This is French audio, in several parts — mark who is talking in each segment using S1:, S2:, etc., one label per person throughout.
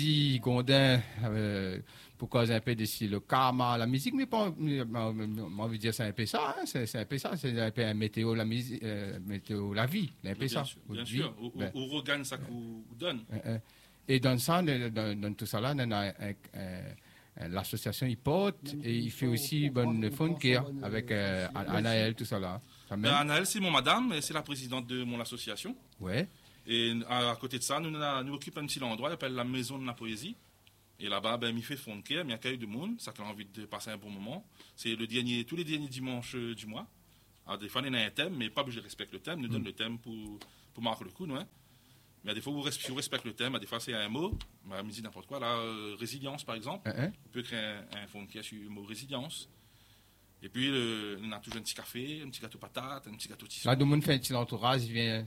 S1: Gondin, pour causer un peu d'ici le karma, la musique, mais pas, moi, envie de dire, c'est un peu ça, hein, c'est un peu ça, c'est un peu un météo, la musique, météo, la vie, c'est un peu ça.
S2: Bien sûr, au regagne ça qu'on donne.
S1: Et dans ça, dans tout ça là, on a l'association Hypote et il fait aussi bonne phone care avec Anaël, tout ça là.
S2: Anaël, c'est mon madame, c'est la présidente de mon association.
S1: Ouais.
S2: Et à côté de ça, nous occupons un petit endroit, il s'appelle la Maison de la Poésie. Et là-bas, il fait fond de care, il accueille du monde, ça a envie de passer un bon moment. C'est tous les derniers dimanches du mois. Alors, des fois, il y a un thème, mais pas obligé de respecter le thème, nous donne le thème pour marquer le coup, non? Mais des fois, si vous respectez le thème, des fois, c'est un mot, la musique, n'importe quoi. Là, résilience, par exemple. On peut créer un fond de care sur le mot résilience. Et puis, on a toujours un petit café, un petit gâteau patate, un petit gâteau tissu.
S1: Là, tout le monde fait un petit entourage, il vient,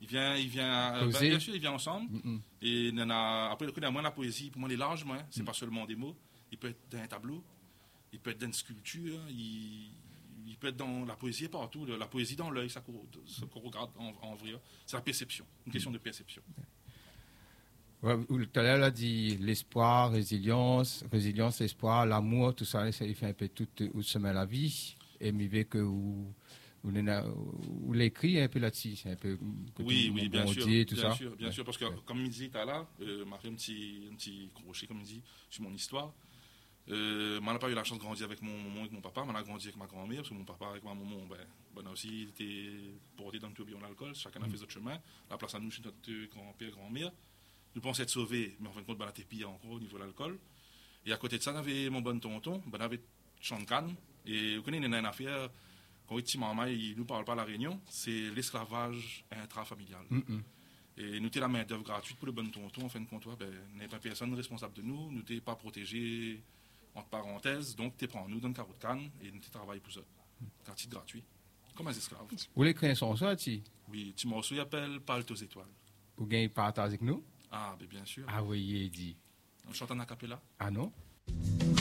S2: bien sûr, il vient ensemble. Et après, le coup, la poésie, pour moi, elle est large, moi. C'est pas seulement des mots. Il peut être dans un tableau, il peut être dans une sculpture, il peut être dans la poésie partout. La poésie dans l'œil, ça qu'on regarde en vrai. C'est la perception, une question de perception.
S1: Ouais, tout à l'heure, elle a dit l'espoir, résilience, espoir, l'amour, tout ça, il fait un peu tout où se met la vie. Et il veut que vous l'écrit un peu là-dessus, c'est un peu
S2: oui, bien sûr,
S1: tout ça.
S2: Bien sûr, parce que comme il dit tout à l'heure, m'a fait un petit crochet, comme il dit, sur mon histoire. Moi, n'a pas eu la chance de grandir avec mon maman et avec mon papa, moi, j'ai grandi avec ma grand-mère, parce que mon papa avec ma maman, on a aussi été portés dans le tourbillon de l'alcool, chacun a fait notre chemin. La place à nous, chez notre grand-père, grand-mère. Nous pensions être sauvés, mais en fin de compte, on a été pire encore au niveau de l'alcool. Et à côté de ça, on avait mon bon tonton, on avait Chancan, et vous connaissez, il y a une affaire. Quand maman, il ne nous parle pas à la Réunion, c'est l'esclavage intrafamilial. Et nous, la main-d'œuvre gratuite pour le bon tonton, en fin de compte, n'est pas personne responsable de nous, nous n'es pas protégés, entre parenthèses, donc tu prends nous dans le carreau de canne et nous travaillons pour ça. Gratuit. Comme un esclave.
S1: Vous l'écrivez un son, ça, tu?
S2: Oui, tu m'as appelle Parle aux étoiles.
S1: Vous gagnez partage avec nous?
S2: Ah, bien sûr.
S1: Ah oui, il dit.
S2: On chante en acapella?
S1: Ah non?